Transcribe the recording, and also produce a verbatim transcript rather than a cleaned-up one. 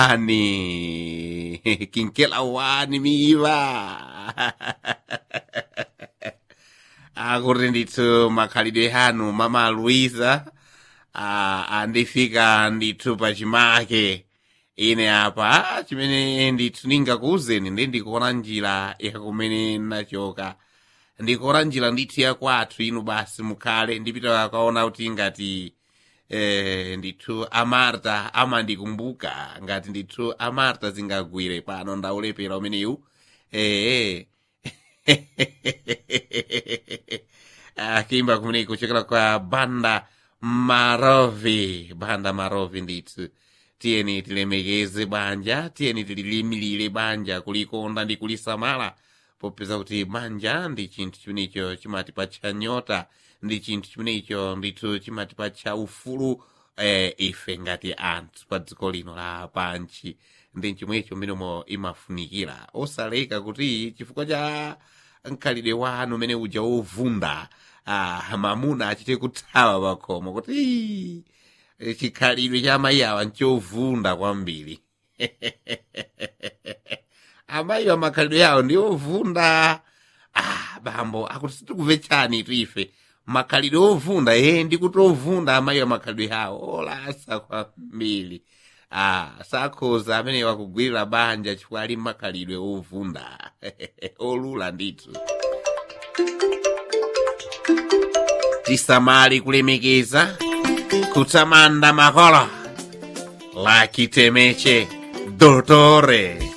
Ani kinkela wani miva. Akuti ndithu makhalidwe hanu mama Luisa ah, andifika ndithu pachimake ine apa chimene ndithu ningakuwuzeni ndi ndikuona njira yakumene nachoka ndikuona njira ndithu yakwathu inu basi mukhale ndipita kaona kuti ngati eh, ndithu amarta amandikumbuka ngati ndithu amarta zingagwire pano ndaulepera umeneyu eh, akimba kumene kuchokera kwa banda Marovi banda Marovi ndithu tiyeni tilemekeze banja tiyeni tililimilire banja kulikonda ndi kulisamala popeza kuti banja ndi chinthu chimenecho chimatipatsa nyota ndi chinthu chimenecho ndithu chimatipatsa ufulu eh, ife ngati anthu pa dziko lino la panchi ndi chomwecho mmenemo imafunikira osaleka kuti chifukwa cha mkhalidwe wanu umene uja wovunda ah, mamuna achite kuthawa pakhomo kuti chikhalidwe cha amayi awa nchovunda kwambiri amayi wa makhalidwe yawo ndi ovunda ah, bambo akuti sitikupechani tu ife makhalidwe ovunda ye ndikuti ovunda amayi wa makhalidwe yawo olasa kwambiri ah, sakhoza amene wakugwirira banja chifukwa ali makhalidwe ovunda olula ndithu tisamali kulemekeza kutamanda makolo la Chitemeche Dottore